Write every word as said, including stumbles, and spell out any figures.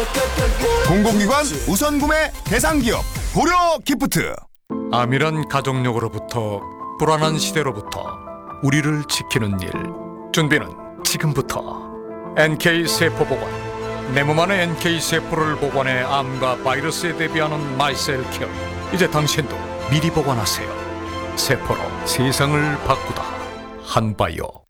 공공기관 우선 구매 대상 기업 고려 기프트. 암이란 가족력으로부터 불안한 시대로부터 우리를 지키는 일. 준비는 지금부터. 엔케이 세포 보관. 내 몸 안에 엔케이 세포를 보관해 암과 바이러스에 대비하는 마이셀 케어. 이제 당신도 미리 보관하세요. 세포로 세상을 바꾸다. 한바이오.